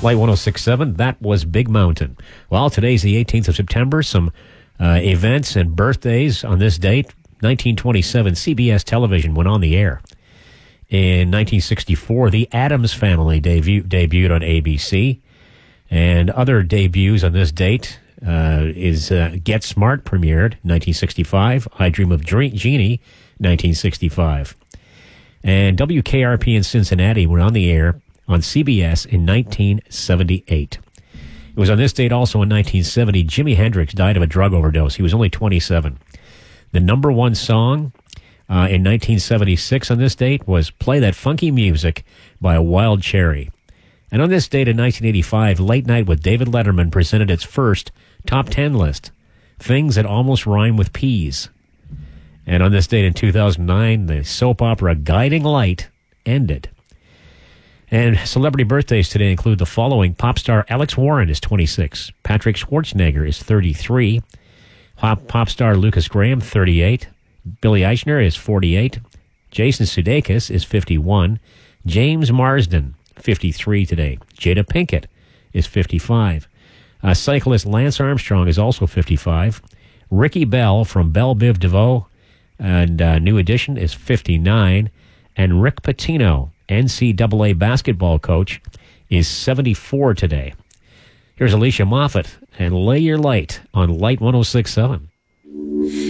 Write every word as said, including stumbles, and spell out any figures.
Light one oh six point seven, that was Big Mountain. Well, today's the eighteenth of September. Some uh, events and birthdays on this date. nineteen twenty-seven, C B S Television went on the air. In nineteen sixty-four, The Addams Family debu- debuted on A B C. And other debuts on this date uh, is uh, Get Smart premiered, nineteen sixty-five. I Dream of Dre- Jeannie, nineteen sixty-five. And W K R P in Cincinnati went on the air on C B S in nineteen seventy-eight. It was on this date also in nineteen seventy, Jimi Hendrix died of a drug overdose. He was only twenty-seven. The number one song uh, in nineteen seventy-six on this date was Play That Funky Music by Wild Cherry. And on this date in nineteen eighty-five, Late Night with David Letterman presented its first top ten list, Things That Almost Rhyme with Peas. And on this date in two thousand nine, the soap opera Guiding Light ended. And celebrity birthdays today include the following. Pop star Alex Warren is twenty-six. Patrick Schwarzenegger is thirty-three. Pop, pop star Lucas Graham, thirty-eight. Billy Eichner is forty-eight. Jason Sudeikis is fifty-one. James Marsden, fifty-three today. Jada Pinkett is fifty-five. Uh, cyclist Lance Armstrong is also fifty-five. Ricky Bell from Belle Biv DeVoe and uh, New Edition is fifty-nine. And Rick Pitino, N C double A basketball coach, is seventy-four today. Here's Alicia Moffett and Lay Your Light on Light one oh six point seven.